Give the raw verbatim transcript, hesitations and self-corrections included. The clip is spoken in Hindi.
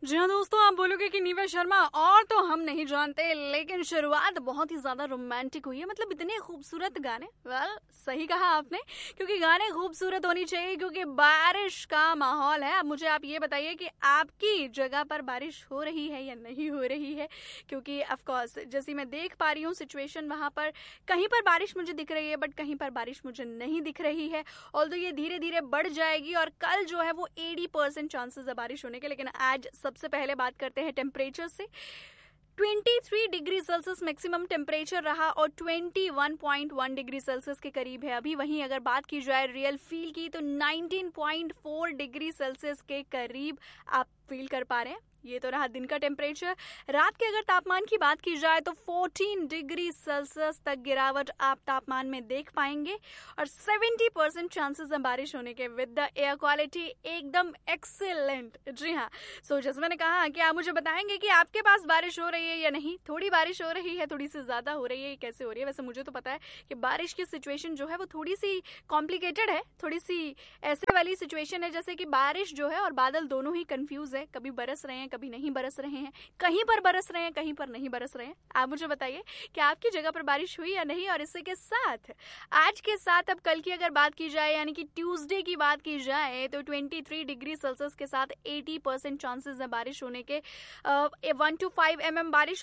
जी हाँ दोस्तों, आप बोलोगे कि नीवा शर्मा और तो हम नहीं जानते, लेकिन शुरुआत बहुत ही ज्यादा रोमांटिक हुई है। मतलब इतने खूबसूरत गाने। वेल सही कहा आपने, क्योंकि गाने खूबसूरत होनी चाहिए, क्योंकि बारिश का माहौल है। अब मुझे आप ये बताइए कि आपकी जगह पर बारिश हो रही है या नहीं हो रही है, क्योंकि ऑफ कोर्स जैसी मैं देख पा रही हूँ सिचुएशन, वहां पर कहीं पर बारिश मुझे दिख रही है बट कहीं पर बारिश मुझे नहीं दिख रही है। ऑल्दो ये धीरे धीरे बढ़ जाएगी और कल जो है वो अस्सी परसेंट चांसेस है बारिश होने के। लेकिन आज सबसे पहले बात करते हैं टेम्परेचर से। तेईस डिग्री सेल्सियस मैक्सिमम टेम्परेचर रहा और इक्कीस पॉइंट एक डिग्री सेल्सियस के करीब है अभी। वहीं अगर बात की जाए रियल फील की तो उन्नीस पॉइंट चार डिग्री सेल्सियस के करीब आप फील कर पा रहे हैं। ये तो रहा दिन का टेम्परेचर। रात के अगर तापमान की बात की जाए तो चौदह डिग्री सेल्सियस तक गिरावट आप तापमान में देख पाएंगे और सत्तर परसेंट चांसेस हैं बारिश होने के विद द एयर क्वालिटी एकदम एक्सीलेंट। जी हाँ, सो जैसे मैंने कहा कि आप मुझे बताएंगे कि आपके पास बारिश हो रही है या नहीं। थोड़ी बारिश हो रही है, थोड़ी सी ज्यादा हो रही है, कैसे हो रही है। वैसे मुझे तो पता है कि बारिश की सिचुएशन जो है वो थोड़ी सी कॉम्प्लिकेटेड है, थोड़ी सी ऐसे वाली सिचुएशन है जैसे कि बारिश जो है और बादल दोनों ही कंफ्यूज है, कभी बरस रहे हैं कभी नहीं बरस रहे हैं, कहीं पर बरस रहे हैं कहीं पर नहीं बरस रहे हैं। आप मुझे बताइए कि आपकी जगह पर बारिश हुई या नहीं। और इसी के साथ आज के साथ अब कल की अगर बात की जाए यानी कि ट्यूसडे की बात की जाए तो तेईस डिग्री सेल्सियस के साथ अस्सी परसेंट चांसेस है बारिश होने के। One two five M M बारिश